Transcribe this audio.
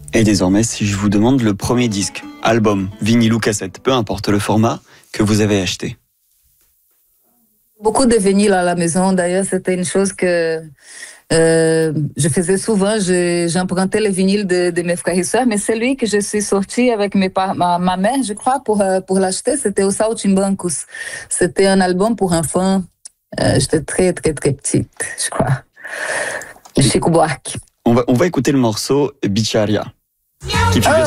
Et désormais, si je vous demande le premier disque, album, vinyle ou cassette, peu importe le format, que vous avez acheté. Beaucoup de vinyles à la maison. D'ailleurs, c'était une chose que je faisais souvent. J'empruntais les vinyles de mes frères et sœurs, mais celui que je suis sortie avec ma mère, je crois, pour l'acheter, c'était au Saltimbancos. C'était un album pour enfants. J'étais très, très, très petite, je crois. Chico Buarque. On va écouter le morceau Bicharia, qui figure